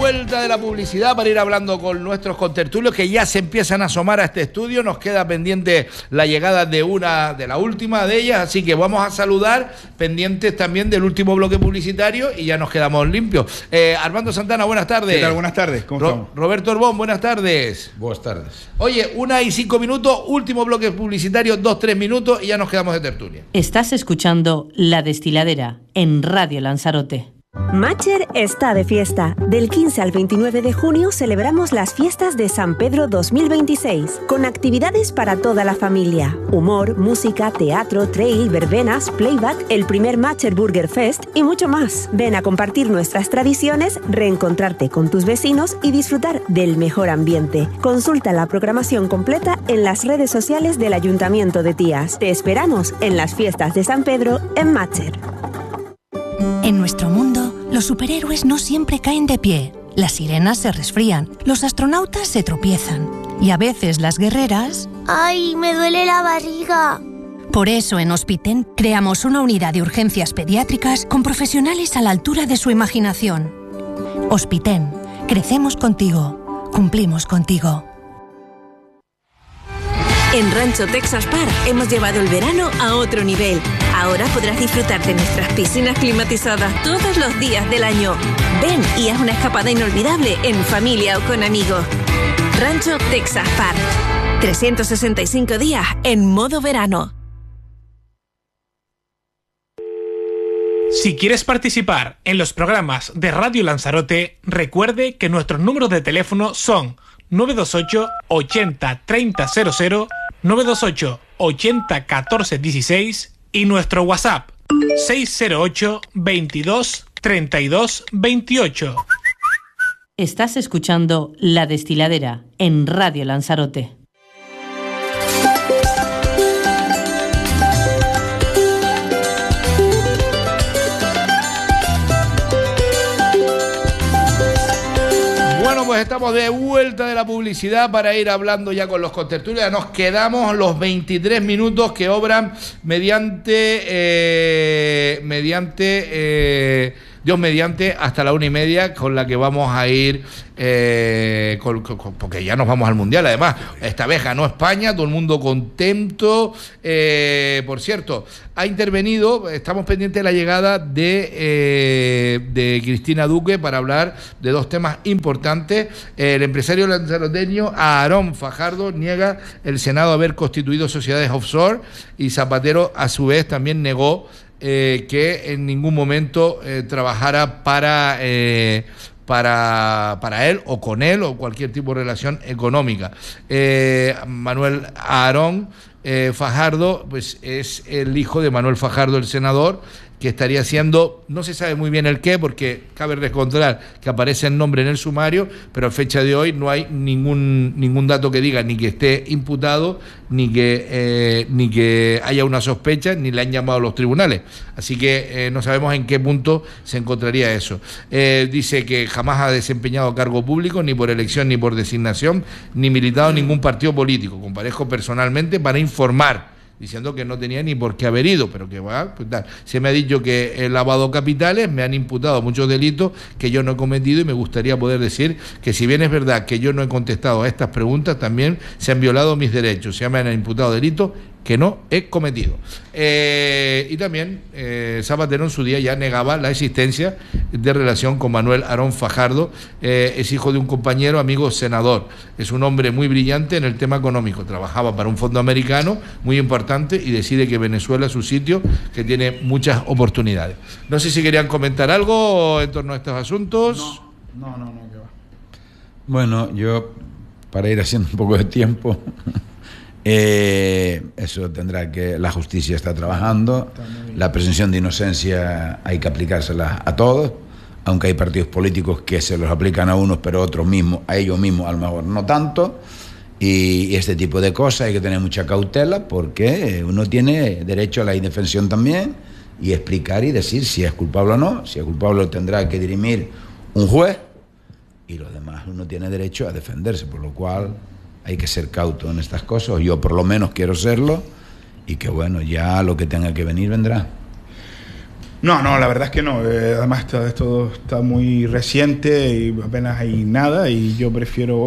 vuelta de la publicidad para ir hablando con nuestros contertulios que ya se empiezan a asomar a este estudio. Nos queda pendiente la llegada de la última de ellas, así que vamos a saludar, pendientes también del último bloque publicitario, y ya nos quedamos limpios. Armando Santana, buenas tardes. ¿Qué tal? Buenas tardes, ¿cómo estamos? Roberto Orbón, buenas tardes. Buenas tardes. Oye, 1:05 minutos, último bloque publicitario, 2-3 minutos y ya nos quedamos de tertulia. Estás escuchando La Destiladera en Radio Lanzarote. Matcher está de fiesta. Del 15 al 29 de junio celebramos las fiestas de San Pedro 2026, con actividades para toda la familia. Humor, música, teatro, trail, verbenas, playback, el primer Matcher Burger Fest y mucho más. Ven a compartir nuestras tradiciones, reencontrarte con tus vecinos y disfrutar del mejor ambiente. Consulta la programación completa en las redes sociales del Ayuntamiento de Tías. Te esperamos en las fiestas de San Pedro en Matcher. En nuestro mundo, los superhéroes no siempre caen de pie. Las sirenas se resfrían, los astronautas se tropiezan y a veces las guerreras... ¡Ay, me duele la barriga! Por eso en Hospiten creamos una unidad de urgencias pediátricas con profesionales a la altura de su imaginación. Hospiten, crecemos contigo, cumplimos contigo. En Rancho Texas Park hemos llevado el verano a otro nivel. Ahora podrás disfrutar de nuestras piscinas climatizadas todos los días del año. Ven y haz una escapada inolvidable en familia o con amigos. Rancho Texas Park. 365 días en modo verano. Si quieres participar en los programas de Radio Lanzarote, recuerde que nuestros números de teléfono son 928 80 30 00, 928 80 14 16 y nuestro WhatsApp 608 22 32 28. Estás escuchando La Destiladera en Radio Lanzarote. Pues estamos de vuelta de la publicidad para ir hablando ya con los contertulios. Nos quedamos los 23 minutos que obran Dios mediante, hasta la 1:30, con la que vamos a ir, porque ya nos vamos al Mundial. Además, esta vez ganó España, todo el mundo contento. Por cierto, ha intervenido, estamos pendientes de la llegada de Cristina Duque para hablar de dos temas importantes. El empresario lanzaroteño Aarón Fajardo niega el Senado haber constituido sociedades offshore, y Zapatero, a su vez, también negó que en ningún momento trabajara para él o con él o cualquier tipo de relación económica. Manuel Aarón Fajardo, pues es el hijo de Manuel Fajardo, el senador, que estaría haciendo, no se sabe muy bien el qué, porque cabe recordar que aparece el nombre en el sumario, pero a fecha de hoy no hay ningún dato que diga ni que esté imputado, ni que haya una sospecha, ni le han llamado a los tribunales. Así que no sabemos en qué punto se encontraría eso. Dice que jamás ha desempeñado cargo público, ni por elección ni por designación, ni militado en ningún partido político. Comparezco personalmente para informar, diciendo que no tenía ni por qué haber ido, pero que va, pues tal. Se me ha dicho que he lavado capitales, me han imputado muchos delitos que yo no he cometido, y me gustaría poder decir que, si bien es verdad que yo no he contestado a estas preguntas, también se han violado mis derechos, se me han imputado delitos que no he cometido. Y también Zapatero en su día ya negaba la existencia de relación con Manuel Aarón Fajardo. Es hijo de un compañero, amigo senador. Es un hombre muy brillante en el tema económico. Trabajaba para un fondo americano muy importante y decide que Venezuela es su sitio, que tiene muchas oportunidades. No sé si querían comentar algo en torno a estos asuntos. No, que va. Bueno, yo, para ir haciendo un poco de tiempo... eso tendrá que... La justicia está trabajando, la presunción de inocencia hay que aplicársela a todos, aunque hay partidos políticos que se los aplican a unos, pero otros mismos, a ellos mismos a lo mejor no tanto, y este tipo de cosas hay que tener mucha cautela, porque uno tiene derecho a la indefensión también, y explicar y decir si es culpable o no. Si es culpable lo tendrá que dirimir un juez, y los demás uno tiene derecho a defenderse, por lo cual hay que ser cauto en estas cosas. Yo por lo menos quiero serlo, y que bueno, ya lo que tenga que venir vendrá. No, la verdad es que no. Además, esto está muy reciente y apenas hay nada. Y yo prefiero,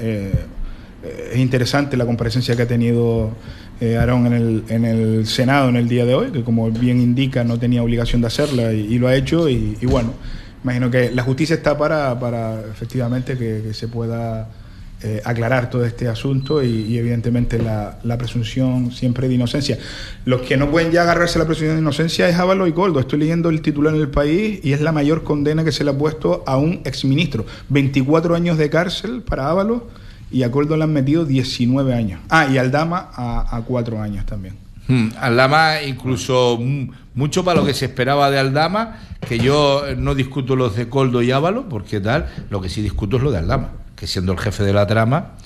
es interesante la comparecencia que ha tenido Aarón en el Senado en el día de hoy, que como bien indica no tenía obligación de hacerla y lo ha hecho. Y bueno, imagino que la justicia está para efectivamente que se pueda aclarar todo este asunto y evidentemente la presunción siempre de inocencia. Los que no pueden ya agarrarse a la presunción de inocencia es Ábalos y Koldo. Estoy leyendo el titular en El País y es la mayor condena que se le ha puesto a un exministro. 24 años de cárcel para Ábalos y a Koldo le han metido 19 años. Y Aldama a 4 años también. Aldama incluso mucho para lo que se esperaba de Aldama, que yo no discuto los de Koldo y Ábalos, porque tal, lo que sí discuto es lo de Aldama, que siendo el jefe de la trama,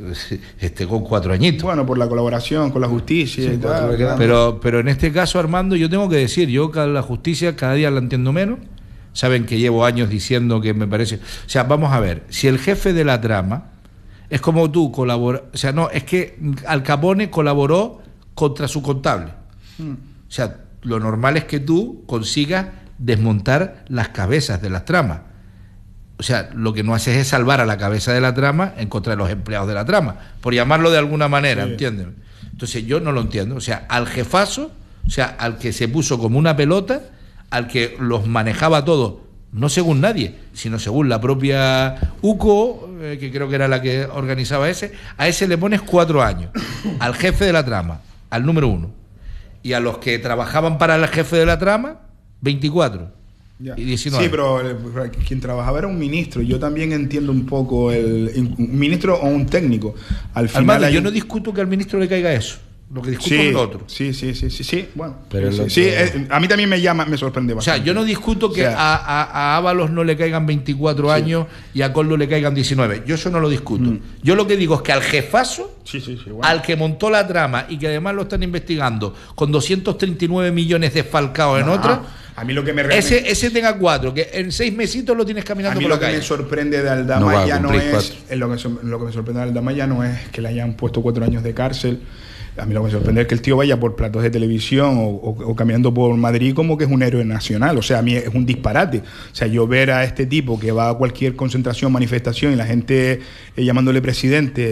con 4 añitos. Bueno, por la colaboración con la justicia y tal. Pero en este caso, Armando, yo tengo que decir, yo la justicia cada día la entiendo menos. Saben que llevo años diciendo que me parece... O sea, vamos a ver, si el jefe de la trama es como tú colaboras... O sea, no, es que Al Capone colaboró contra su contable. O sea, lo normal es que tú consigas desmontar las cabezas de las tramas. O sea, lo que no haces es salvar a la cabeza de la trama en contra de los empleados de la trama, por llamarlo de alguna manera, sí. ¿Entiendes? Entonces yo no lo entiendo. O sea, al jefazo, o sea, al que se puso como una pelota, al que los manejaba todos, no según nadie, sino según la propia UCO, que creo que era la que organizaba a ese le pones 4 años. Al jefe de la trama, al número 1. Y a los que trabajaban para el jefe de la trama, 24. Ya. Y 19. Sí, pero quien trabajaba era un ministro. Yo también entiendo un poco un ministro o un técnico. Al final Armando, yo no discuto que al ministro le caiga eso. Lo que discuto es lo otro. Sí. Bueno, pero a mí también me sorprende bastante. O sea, yo no discuto que a Ábalos no le caigan 24 años y a Koldo le caigan 19. Yo eso no lo discuto. Yo lo que digo es que al jefazo, bueno, al que montó la trama y que además lo están investigando con 239 millones desfalcados en otra, a mí lo que me ese tenga 4, que en 6 mesitos lo tienes caminando por la calle. A mí lo que me sorprende de Aldama ya no es... Lo que me sorprende de Aldama ya no es que le hayan puesto 4 años de cárcel. A mí lo que me sorprende es que el tío vaya por platos de televisión o caminando por Madrid como que es un héroe nacional. O sea, a mí es un disparate. O sea, yo ver a este tipo que va a cualquier concentración, manifestación y la gente llamándole presidente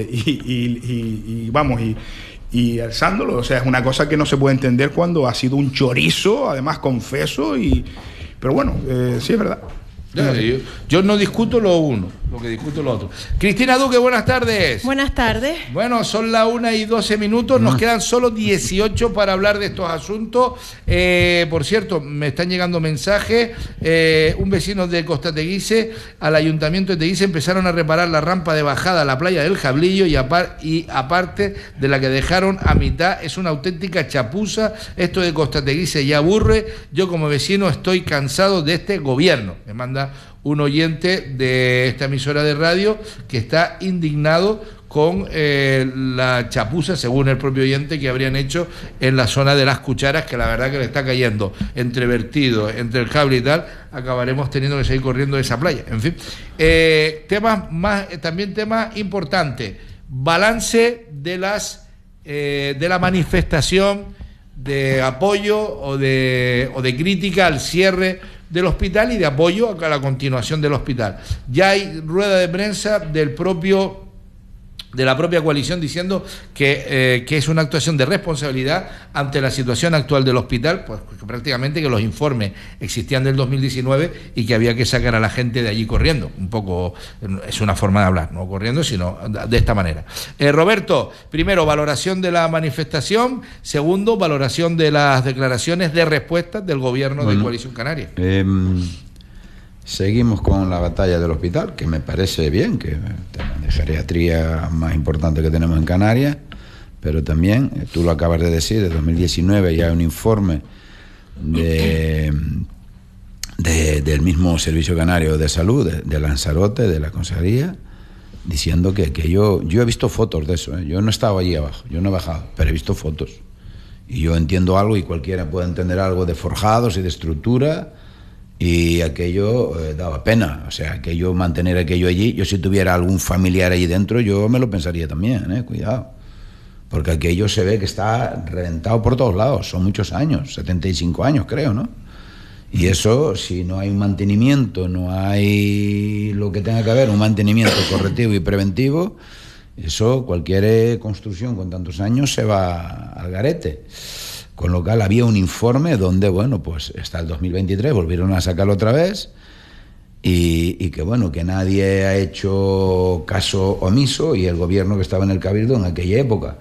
y alzándolo, o sea, es una cosa que no se puede entender cuando ha sido un chorizo, además confeso, pero bueno, sí es verdad. Yo no discuto lo uno, lo que discuto lo otro. Cristina Duque, buenas tardes. Buenas tardes. Bueno, son las 1:12, nos quedan solo 18 para hablar de estos asuntos. Por cierto, me están llegando mensajes. Un vecino de Costa Teguise, al ayuntamiento de Teguise, empezaron a reparar la rampa de bajada a la playa del Jablillo y aparte de la que dejaron a mitad, es una auténtica chapuza. Esto de Costa Teguise ya aburre. Yo como vecino estoy cansado de este gobierno. Me manda un oyente de esta emisora de radio que está indignado con la chapuza, según el propio oyente, que habrían hecho en la zona de las Cucharas, que la verdad que le está cayendo entre vertido, entre el cable y tal, acabaremos teniendo que seguir corriendo de esa playa. En fin, también temas importantes, balance de la manifestación de apoyo o de crítica al cierre del hospital y de apoyo a la continuación del hospital. Ya hay rueda de prensa de la propia coalición diciendo que es una actuación de responsabilidad ante la situación actual del hospital, pues prácticamente que los informes existían del 2019 y que había que sacar a la gente de allí corriendo. Un poco es una forma de hablar, no corriendo, sino de esta manera. Roberto, primero, valoración de la manifestación. Segundo, valoración de las declaraciones de respuesta del gobierno de Coalición Canaria. Seguimos con la batalla del hospital, que me parece bien, que de geriatría más importante que tenemos en Canarias, pero también, tú lo acabas de decir, de 2019 ya hay un informe del mismo Servicio Canario de Salud, de Lanzarote, de la Consejería, diciendo que yo he visto fotos de eso, yo no he estado allí abajo, yo no he bajado, pero he visto fotos. Y yo entiendo algo, y cualquiera puede entender algo de forjados y de estructura, y aquello daba pena, o sea, aquello, mantener aquello allí. Yo si tuviera algún familiar allí dentro, yo me lo pensaría también, cuidado, porque aquello se ve que está reventado por todos lados, son muchos años, 75 años creo, ¿no? Y eso, si no hay un mantenimiento, no hay lo que tenga que haber, un mantenimiento correctivo y preventivo, eso, cualquier construcción con tantos años se va al garete. Con lo cual había un informe donde, bueno, pues hasta el 2023 volvieron a sacarlo otra vez y que, bueno, que nadie ha hecho caso omiso, y el gobierno que estaba en el Cabildo en aquella época.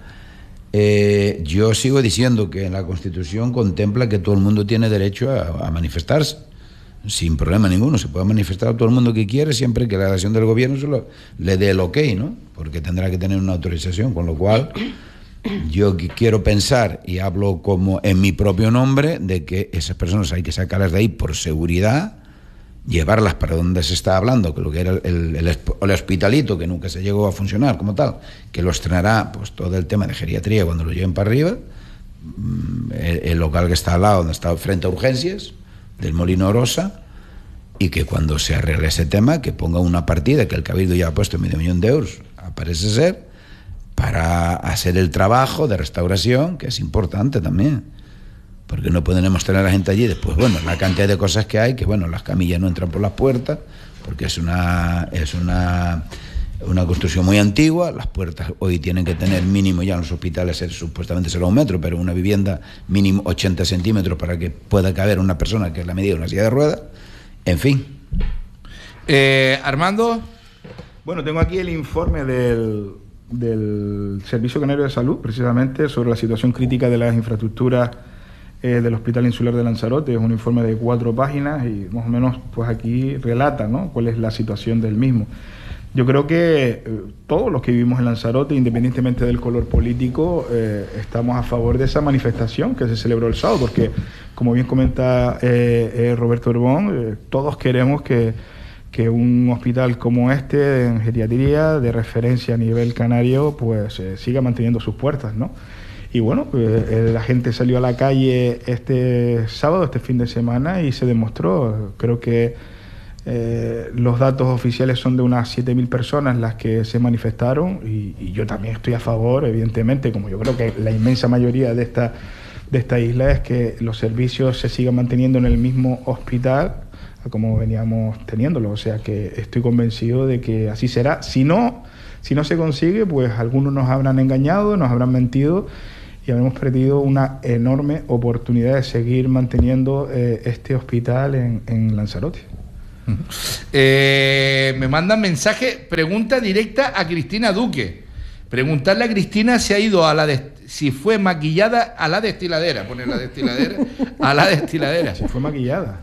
Yo sigo diciendo que en la Constitución contempla que todo el mundo tiene derecho a manifestarse, sin problema ninguno. Se puede manifestar a todo el mundo que quiere, siempre que la acción del gobierno le dé el ok, ¿no? Porque tendrá que tener una autorización, con lo cual yo quiero pensar, y hablo como en mi propio nombre, de que esas personas hay que sacarlas de ahí por seguridad, llevarlas para donde se está hablando, que lo que era el hospitalito, que nunca se llegó a funcionar como tal, que lo estrenará pues todo el tema de geriatría cuando lo lleven para arriba, el local que está al lado, donde está frente a urgencias del Molino Rosa, y que cuando se arregle ese tema, que ponga una partida que el Cabildo ya ha puesto $500.000 euros, parece ser, para hacer el trabajo de restauración, que es importante también, porque no podemos tener a la gente allí. Después, bueno, la cantidad de cosas que hay, que bueno, las camillas no entran por las puertas, porque es una construcción muy antigua. Las puertas hoy tienen que tener mínimo, ya en los hospitales supuestamente será 1 metro, pero una vivienda mínimo 80 centímetros para que pueda caber una persona, que es la medida de una silla de ruedas. En fin. Armando. Bueno, tengo aquí el informe del Servicio Canario de Salud, precisamente sobre la situación crítica de las infraestructuras del Hospital Insular de Lanzarote. Es un informe de 4 páginas y más o menos pues aquí relata, ¿no?, cuál es la situación del mismo. Yo creo que todos los que vivimos en Lanzarote, independientemente del color político, estamos a favor de esa manifestación que se celebró el sábado, porque, como bien comenta Roberto Urbón, todos queremos que un hospital como este, en geriatría, de referencia a nivel canario, pues siga manteniendo sus puertas, ¿no? Y bueno, la gente salió a la calle este sábado, este fin de semana, y se demostró. Creo que los datos oficiales son de unas 7.000 personas las que se manifestaron, y yo también estoy a favor, evidentemente, como yo creo que la inmensa mayoría de esta isla, es que los servicios se sigan manteniendo en el mismo hospital como veníamos teniéndolo. O sea que estoy convencido de que así será. Si no se consigue, pues algunos nos habrán engañado, nos habrán mentido, y habremos perdido una enorme oportunidad de seguir manteniendo este hospital en Lanzarote. Me mandan mensaje, pregunta directa a Cristina Duque. Preguntarle a Cristina si ha ido si fue maquillada a la destiladera. Pone la destiladera a la destiladera. Si fue maquillada.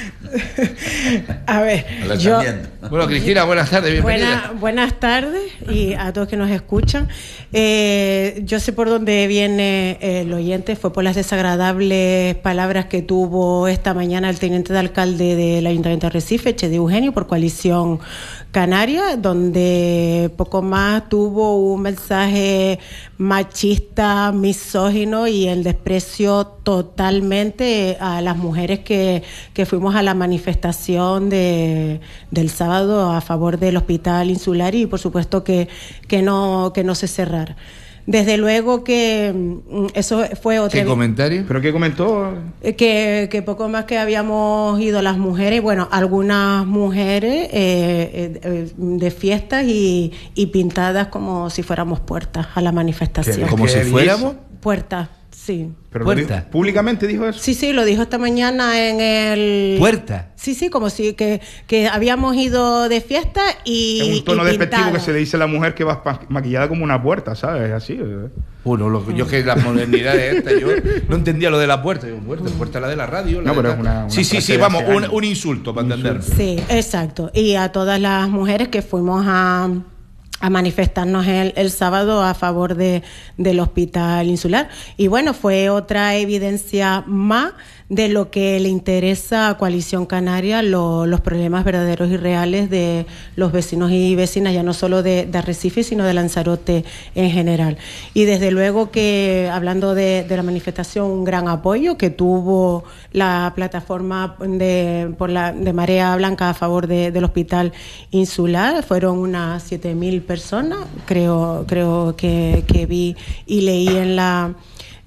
A ver, Bueno, Cristina, buenas tardes, bienvenida. Buenas tardes, y a todos que nos escuchan. Yo sé por dónde viene el oyente. Fue por las desagradables palabras que tuvo esta mañana el teniente de alcalde del Ayuntamiento de Arrecife, Chedi Eugenio, por Coalición Canaria, donde poco más tuvo un mensaje machista, misógino, y el desprecio totalmente a las mujeres que fuimos a la manifestación del sábado a favor del Hospital Insular, y por supuesto que no se cerrara. Desde luego que eso fue otro... ¿Qué comentario? ¿Pero qué comentó? Que poco más que habíamos ido las mujeres, bueno, algunas mujeres de fiestas y pintadas como si fuéramos puertas a la manifestación. ¿Como si fuéramos? Puertas, sí. ¿Pero puerta? ¿Públicamente dijo eso? Sí, lo dijo esta mañana en el... ¿Puerta? Sí, como si que habíamos ido de fiesta y... Es un tono despectivo que se le dice a la mujer que va maquillada como una puerta, ¿sabes? Así. Bueno, yo que la modernidad de esta, yo no entendía lo de la puerta. Yo, puerta la de la radio. No, pero es una sí, vamos, un insulto para entenderlo. Sí, exacto. Y a todas las mujeres que fuimos a manifestarnos el sábado a favor del Hospital Insular. Y bueno, fue otra evidencia más de lo que le interesa a Coalición Canaria, los problemas verdaderos y reales de los vecinos y vecinas, ya no solo de Arrecife, sino de Lanzarote en general. Y desde luego que, hablando de la manifestación, un gran apoyo que tuvo la plataforma de Marea Blanca a favor del Hospital Insular. Fueron unas 7.000 personas, creo que vi y leí en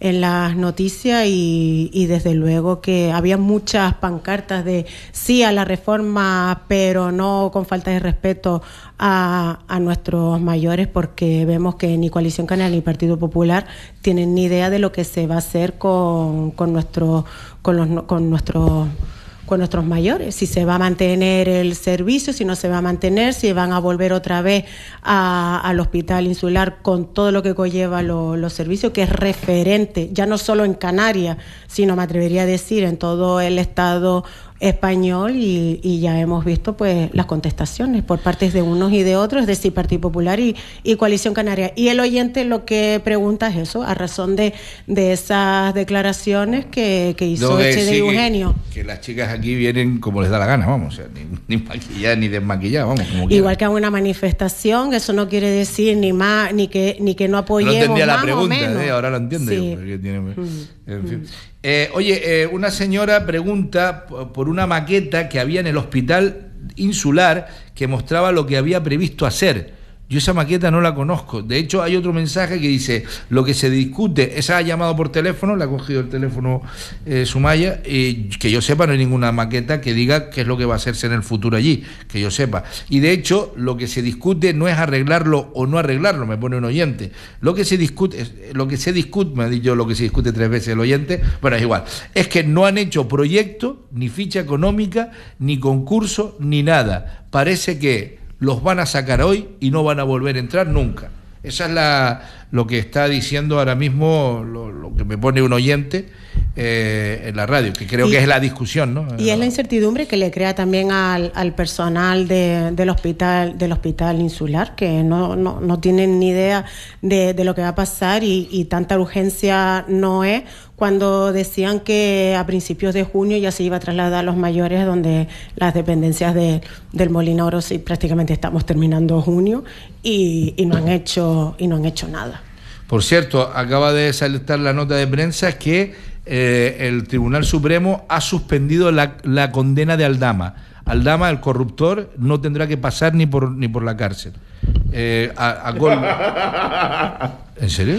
las noticias y desde luego que había muchas pancartas de sí a la reforma, pero no con falta de respeto a nuestros mayores, porque vemos que ni Coalición Canaria ni Partido Popular tienen ni idea de lo que se va a hacer con nuestros mayores, si se va a mantener el servicio, si no se va a mantener, si van a volver otra vez al hospital insular con todo lo que conlleva los servicios, que es referente, ya no solo en Canarias, sino me atrevería a decir en todo el Estado español, y ya hemos visto pues las contestaciones por parte de unos y de otros, es decir, Partido Popular y Coalición Canaria. Y el oyente lo que pregunta es eso, a razón de esas declaraciones que hizo Eche Eugenio. Que las chicas aquí vienen como les da la gana, vamos, o sea, ni maquilladas ni desmaquilladas, vamos, como igual que a una manifestación, eso no quiere decir ni más ni que no apoyemos. No entendía más la pregunta, o menos. Ahora lo entiendo. Sí. En fin. Oye, una señora pregunta por una maqueta que había en el hospital insular que mostraba lo que había previsto hacer. Yo esa maqueta no la conozco. De hecho, hay otro mensaje que dice, lo que se discute, esa ha llamado por teléfono, le ha cogido el teléfono Sumaya, y que yo sepa no hay ninguna maqueta que diga qué es lo que va a hacerse en el futuro allí, que yo sepa. Y de hecho, lo que se discute no es arreglarlo o no arreglarlo, me pone un oyente. Lo que se discute, me ha dicho lo que se discute 3 veces el oyente, bueno, es igual. Es que no han hecho proyecto, ni ficha económica, ni concurso, ni nada. Parece que los van a sacar hoy y no van a volver a entrar nunca. Esa es lo que está diciendo ahora mismo, lo que me pone un oyente en la radio, que creo que es la discusión, ¿no? Y es la incertidumbre que le crea también al personal del hospital insular, que no tienen ni idea de lo que va a pasar, y tanta urgencia no es, cuando decían que a principios de junio ya se iba a trasladar a los mayores, donde las dependencias del Molinoro, sí, prácticamente estamos terminando junio, y no han hecho nada. Por cierto, acaba de saltar la nota de prensa que el Tribunal Supremo ha suspendido la condena de Aldama. Aldama, el corruptor, no tendrá que pasar ni por la cárcel. ¿En serio?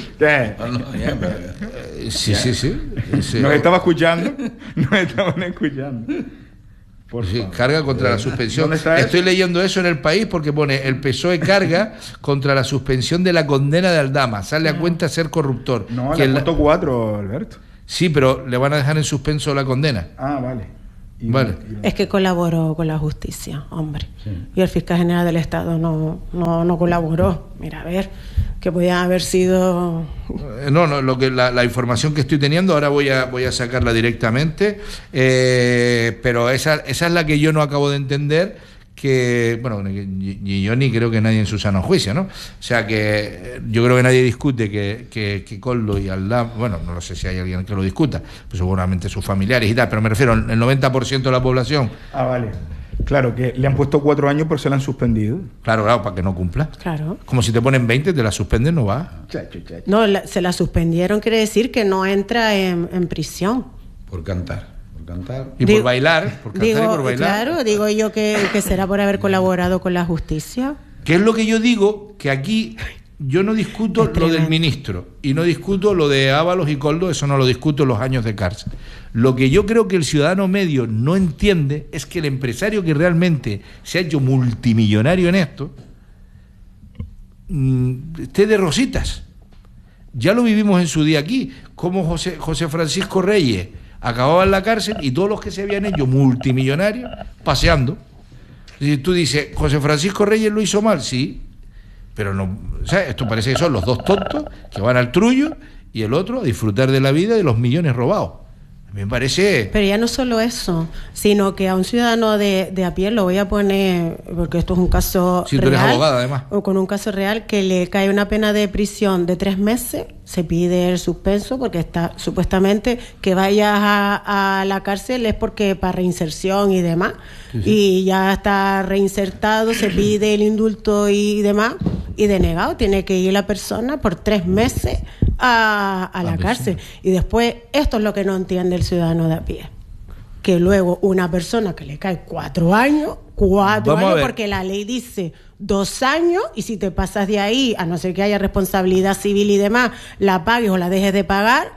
Sí. Nos estaba escuchando. Nos estaban escuchando. Sí, carga contra la suspensión. Estoy leyendo eso en El País porque pone: el PSOE carga contra la suspensión de la condena de Aldama. Sale a cuenta ser corruptor. No, le han puesto 4, Alberto. Sí, pero le van a dejar en suspenso la condena. Ah, vale. Vale. Es que colaboró con la justicia, hombre. Sí. Y el fiscal general del Estado no colaboró. Mira, a ver, que podía haber sido... No, la información que estoy teniendo, ahora voy a sacarla directamente, pero esa es la que yo no acabo de entender, que, bueno, ni yo ni creo que nadie en su sano juicio, ¿no? O sea que yo creo que nadie discute que Koldo y Aldama, bueno, no lo sé si hay alguien que lo discuta, pues seguramente sus familiares y tal, pero me refiero al 90% de la población. Ah, vale. Claro, que le han puesto 4 años, pero se la han suspendido. Claro, para que no cumpla. Claro. Como si te ponen 20, te la suspenden, no va. No, se la suspendieron, quiere decir que no entra en prisión. Por cantar. Y por bailar, por cantar y por bailar. Claro, digo yo que será por haber colaborado con la justicia. ¿Qué es lo que yo digo? Que aquí yo no discuto lo del ministro y no discuto lo de Ábalos y Koldo, eso no lo discuto, los años de cárcel. Lo que yo creo que el ciudadano medio no entiende es que el empresario que realmente se ha hecho multimillonario en esto esté de rositas. Ya lo vivimos en su día aquí, como José Francisco Reyes acababa en la cárcel y todos los que se habían hecho multimillonarios paseando. Y tú dices, ¿José Francisco Reyes lo hizo mal? Sí, pero no, o sea, esto parece que son los dos tontos que van al trullo y el otro a disfrutar de la vida y de los millones robados. Me parece... Pero ya no solo eso, sino que a un ciudadano de a pie, lo voy a poner, porque esto es un caso real. Tú eres abogada, además. O con un caso real, que le cae una pena de prisión de 3 meses, se pide el suspenso, porque está supuestamente que vayas a la cárcel es porque para reinserción y demás, sí. Y ya está reinsertado, se pide el indulto y demás, y denegado, tiene que ir la persona por 3 meses a la cárcel. Y después, esto es lo que no entiende el ciudadano de a pie, que luego una persona que le cae 4 años, porque la ley dice 2 años, y si te pasas de ahí, a no ser que haya responsabilidad civil y demás, la pagues o la dejes de pagar,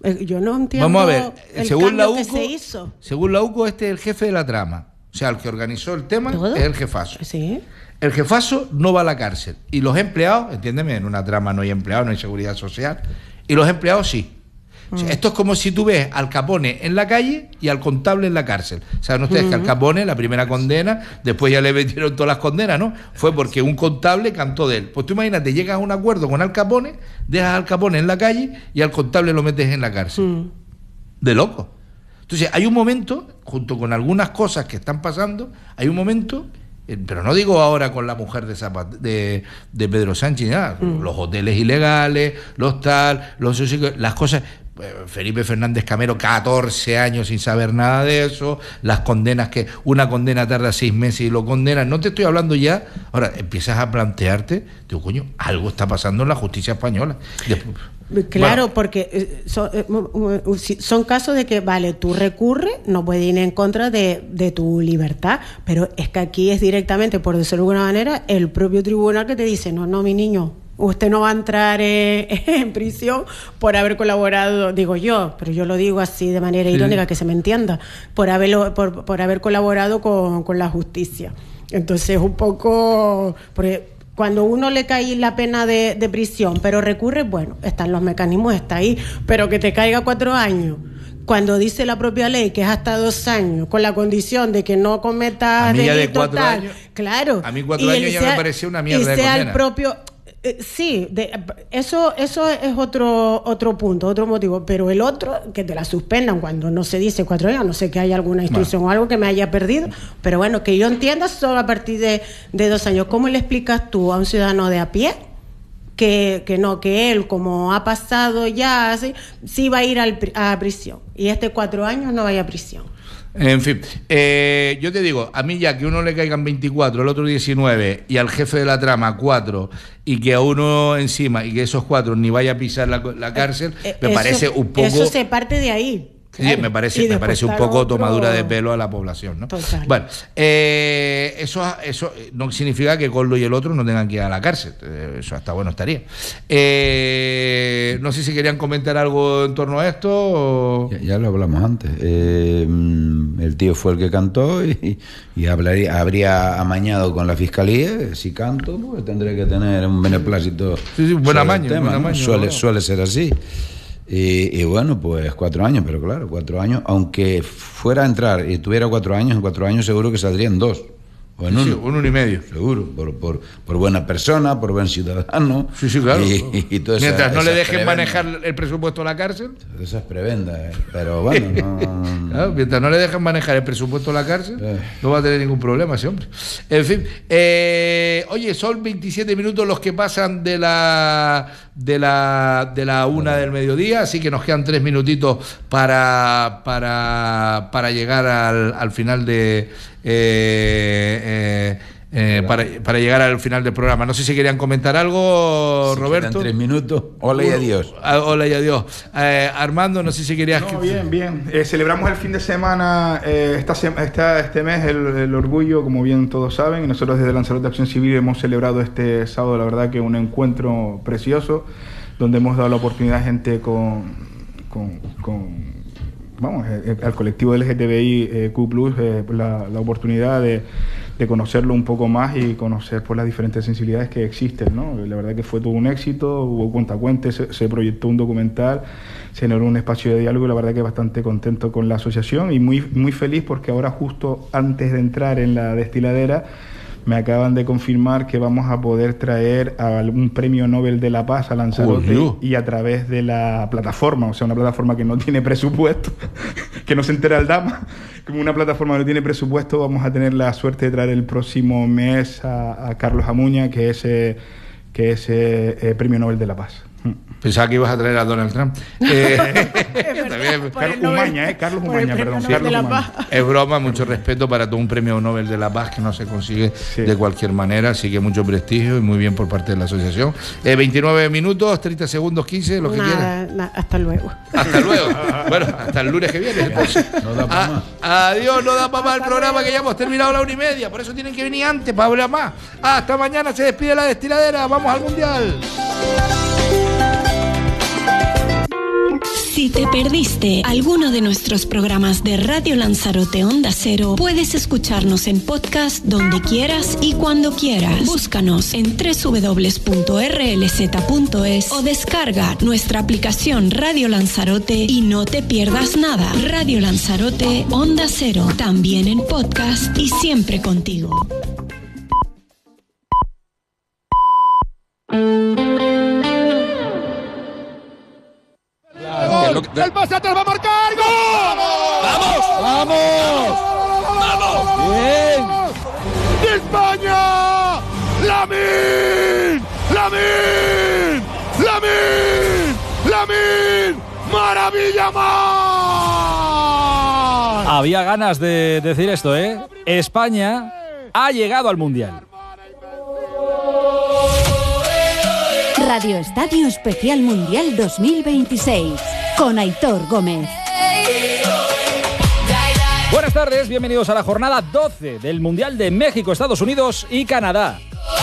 Yo no entiendo. Vamos a ver, el según la cambio UCO, que se hizo. Según la UCO, este es el jefe de la trama. O sea, el que organizó el tema ¿Todo? es el jefazo. Sí. El jefazo no va a la cárcel. Y los empleados, entiéndeme, en una trama no hay empleados, no hay seguridad social. Y los empleados sí. O sea, esto es como si tú ves al Capone en la calle y al contable en la cárcel. Saben ustedes que al Capone, la primera condena, después ya le metieron todas las condenas, ¿no? Fue porque un contable cantó de él. Pues tú imagínate, llegas a un acuerdo con Al Capone, dejas al Capone en la calle y al contable lo metes en la cárcel. De loco. Entonces, hay un momento, junto con algunas cosas que están pasando, hay un momento, pero no digo ahora con la mujer de Pedro Sánchez, nada, los hoteles ilegales, los tal, las cosas. Felipe Fernández Camero, 14 años sin saber nada de eso, las condenas, que una condena tarda 6 meses y lo condenan. No te estoy hablando ya, ahora empiezas a plantearte, digo, coño, algo está pasando en la justicia española. Claro, bueno, porque son casos de que, vale, tú recurres, no puedes ir en contra de tu libertad, pero es que aquí es directamente, por decirlo de alguna manera, el propio tribunal que te dice, no, mi niño, usted no va a entrar en prisión por haber colaborado, digo yo, pero yo lo digo así de manera irónica, que se me entienda, por haber colaborado con la justicia. Entonces, un poco... Porque cuando uno le cae la pena de prisión, pero recurre, bueno, están los mecanismos, está ahí, pero que te caiga 4 años... Cuando dice la propia ley que es hasta 2 años, con la condición de que no cometas delito de 4 tal, años, claro. A mí 4 años ya me parecía una mierda de condena. El propio... sí, eso es otro punto, otro motivo, pero el otro, que te la suspendan cuando no se dice 4 años, no sé que haya alguna instrucción o algo que me haya perdido, pero bueno, que yo entienda solo a partir de 2 años. ¿Cómo le explicas tú a un ciudadano de a pie que él, como ha pasado ya, sí va a ir a prisión, y 4 años no vaya a prisión? En fin, yo te digo, a mí ya que uno le caigan 24, el otro 19 y al jefe de la trama 4, y que a uno encima y que esos 4 ni vaya a pisar la cárcel, me parece un poco... Eso se parte de ahí. Sí, me parece un poco tomadura de pelo a la población, ¿no? Total. Bueno, eso no significa que Koldo y el otro no tengan que ir a la cárcel. Eso hasta bueno estaría. No sé si querían comentar algo en torno a esto. O... Ya lo hablamos antes. El tío fue el que cantó y habría amañado con la fiscalía. Si canto, pues tendré que tener un beneplácito. Sí, buen amaño, ¿no? Suele ser así. Y bueno, pues 4 años, pero claro, 4 años, aunque fuera a entrar y tuviera 4 años, en 4 años seguro que saldrían 2. O en 1. Sí, 1 y medio. Seguro, por buena persona, por buen ciudadano. Sí, claro. Y todo mientras no le dejen manejar el presupuesto a la cárcel. Esa es prebenda, pero bueno, no... Claro, mientras no le dejen manejar el presupuesto a la cárcel, no va a tener ningún problema ese hombre. En fin, oye, son 27 minutos los que pasan de la 1 del mediodía, así que nos quedan 3 minutitos para llegar al final de... para llegar al final del programa. No sé si querían comentar algo, Roberto. Quedan 3 minutos. Hola y adiós. Hola y adiós. Armando, no sé si querías... No, bien. Celebramos el fin de semana, este mes, el orgullo, como bien todos saben, y nosotros desde Lanzarote Acción Civil hemos celebrado este sábado, la verdad que un encuentro precioso, donde hemos dado la oportunidad a gente al colectivo LGTBI Q+, la oportunidad de conocerlo un poco más y conocer por las diferentes sensibilidades que existen, ¿no? La verdad que fue todo un éxito, hubo cuentacuentes, se proyectó un documental, se generó un espacio de diálogo, y la verdad que bastante contento con la asociación y muy, muy feliz porque ahora, justo antes de entrar en la destiladera, me acaban de confirmar que vamos a poder traer a un premio Nobel de la Paz a Lanzarote, y a través de la plataforma, o sea, una plataforma que no tiene presupuesto, que no se entera el Dama, como una plataforma que no tiene presupuesto, vamos a tener la suerte de traer el próximo mes a Carlos Amuña, que es premio Nobel de la Paz. Pensaba que ibas a traer a Donald Trump. Carlos Umaña, perdón. Es broma, mucho respeto para todo un premio Nobel de la Paz que no se consigue de cualquier manera, así que mucho prestigio y muy bien por parte de la asociación. 29 minutos, 30 segundos, 15, lo que quieran. Hasta luego. Hasta luego. Bueno, hasta el lunes que viene. Entonces. No da para más. Adiós, no da para más el programa, que ya hemos terminado la 1:30. Por eso tienen que venir antes para hablar más. Hasta mañana, se despide la destiladera. Vamos al Mundial. Si te perdiste alguno de nuestros programas de Radio Lanzarote Onda Cero, puedes escucharnos en podcast donde quieras y cuando quieras. Búscanos en www.rlz.es o descarga nuestra aplicación Radio Lanzarote y no te pierdas nada. Radio Lanzarote Onda Cero, también en podcast y siempre contigo. El pase atrás va a marcar. ¡Gol! ¡Vamos! ¡Vamos! ¡Vamos! ¡Bien! ¡De España! ¡Lamine! ¡Lamine! ¡Lamine! ¡Lamine! ¡Maravilla más! Había ganas de decir esto, ¿eh? España ha llegado al Mundial. Radio Estadio Especial Mundial 2026 con Aitor Gómez. Buenas tardes, bienvenidos a la jornada 12 del Mundial de México, Estados Unidos y Canadá.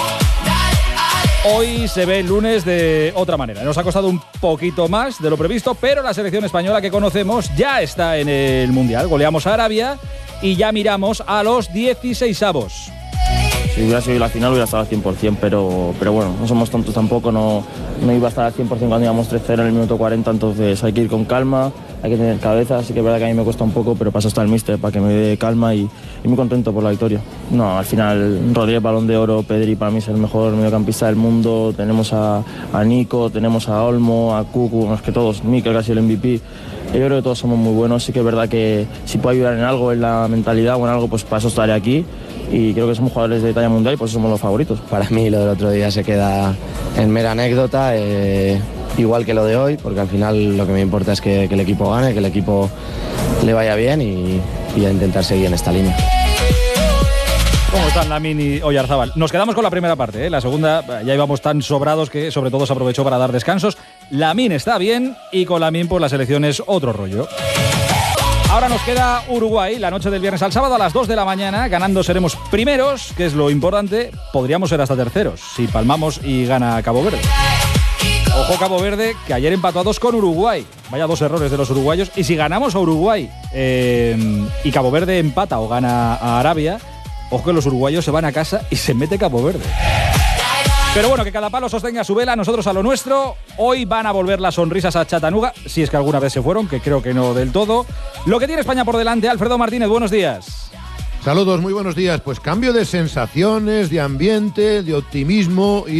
Hoy se ve el lunes de otra manera. Nos ha costado un poquito más de lo previsto, pero la selección española que conocemos ya está en el Mundial. Goleamos a Arabia y ya miramos a los 16avos. Si hubiera sido la final hubiera estado al 100%, pero bueno, no somos tontos tampoco, no iba a estar al 100% cuando íbamos 3-0 en el minuto 40, entonces hay que ir con calma, hay que tener cabeza, así que es verdad que a mí me cuesta un poco, pero pasa hasta el míster para que me dé calma y muy contento por la victoria. No, al final Rodríguez, Balón de Oro, Pedri para mí es el mejor mediocampista del mundo, tenemos a Nico, tenemos a Olmo, a Cucu, más que todos, Mikel que ha sido el MVP. Yo creo que todos somos muy buenos, sí que es verdad que si puedo ayudar en algo, en la mentalidad o en algo, pues para eso estaré aquí. Y creo que somos jugadores de talla mundial y por eso somos los favoritos. Para mí lo del otro día se queda en mera anécdota, igual que lo de hoy, porque al final lo que me importa es que el equipo gane, que el equipo le vaya bien y a intentar seguir en esta línea. ¿Cómo están Lamine y Oyarzabal? Nos quedamos con la primera parte, ¿eh? La segunda ya íbamos tan sobrados que sobre todo se aprovechó para dar descansos. Lamine está bien y con Lamine pues la selección es otro rollo. Ahora nos queda Uruguay, la noche del viernes al sábado a las 2 de la mañana. Ganando seremos primeros, que es lo importante. Podríamos ser hasta terceros, si palmamos y gana Cabo Verde. Ojo Cabo Verde, que ayer empató a 2 con Uruguay. Vaya 2 errores de los uruguayos. Y si ganamos a Uruguay y Cabo Verde empata o gana a Arabia, ojo que los uruguayos se van a casa y se mete Cabo Verde. Pero bueno, que cada palo sostenga su vela, nosotros a lo nuestro. Hoy van a volver las sonrisas a Chattanooga, si es que alguna vez se fueron, que creo que no del todo. Lo que tiene España por delante, Alfredo Martínez, buenos días. Saludos, muy buenos días. Pues cambio de sensaciones, de ambiente, de optimismo y